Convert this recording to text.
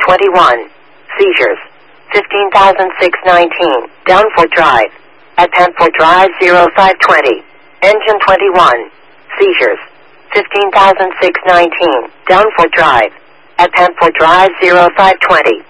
21. Seizures. 15,619. Downford Drive. At Pantford Drive 0520. Engine 21. Seizures. 15,619. Downford Drive. At Pantford Drive 0520.